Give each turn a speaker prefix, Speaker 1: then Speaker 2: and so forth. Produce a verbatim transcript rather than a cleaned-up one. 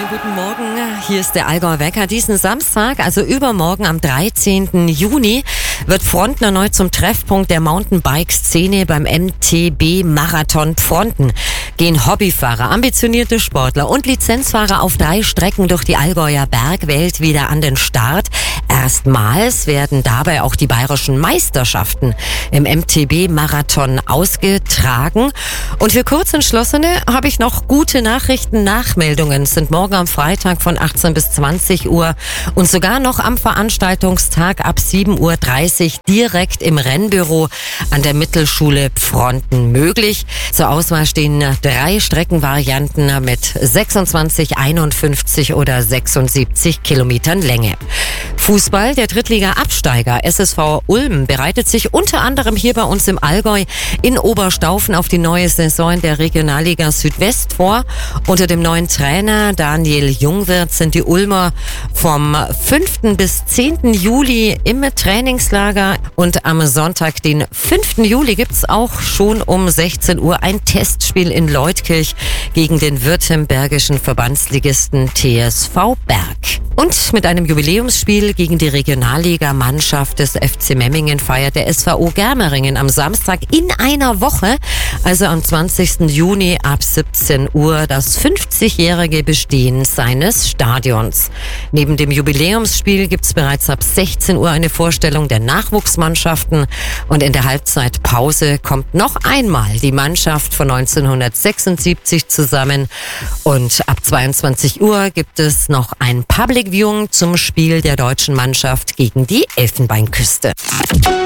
Speaker 1: Schönen guten Morgen, hier ist der Allgäuer Wecker. Diesen Samstag, also übermorgen am dreizehnten Juni, wird Pfronten erneut zum Treffpunkt der Mountainbike-Szene beim M T B-Marathon Pfronten. Gehen Hobbyfahrer, ambitionierte Sportler und Lizenzfahrer auf drei Strecken durch die Allgäuer Bergwelt wieder an den Start. Erstmals werden dabei auch die bayerischen Meisterschaften im M T B-Marathon ausgetragen. Und für Kurzentschlossene habe ich noch gute Nachrichten. Nachmeldungen sind morgen am Freitag von achtzehn bis zwanzig Uhr und sogar noch am Veranstaltungstag ab sieben Uhr dreißig direkt im Rennbüro an der Mittelschule Pfronten möglich. Zur Auswahl stehen drei Streckenvarianten mit sechsundzwanzig, einundfünfzig oder sechsundsiebzig Kilometern Länge. Fußball, der Drittliga-Absteiger S S V Ulm bereitet sich unter anderem hier bei uns im Allgäu in Oberstaufen auf die neue Saison der Regionalliga Südwest vor. Unter dem neuen Trainer Daniel Jungwirth sind die Ulmer vom fünften bis zehnten Juli im Trainingslager und am Sonntag, den fünften Juli, gibt's auch schon um sechzehn Uhr ein Testspiel in Leutkirch gegen den württembergischen Verbandsligisten T S V Berg. Und mit einem Jubiläumsspiel gegen die Regionalliga-Mannschaft des F C Memmingen feiert der S V O Germeringen am Samstag in einer Woche, also am zwanzigsten Juni ab siebzehn Uhr, das fünfzigjährige Bestehen seines Stadions. Neben dem Jubiläumsspiel gibt's bereits ab sechzehn Uhr eine Vorstellung der Nachwuchsmannschaften und in der Halbzeitpause kommt noch einmal die Mannschaft von neunzehnhundertsechsundsiebzig zusammen und ab zweiundzwanzig Uhr gibt es noch ein Public Viewing zum Spiel der deutschen Mannschaft gegen die Elfenbeinküste.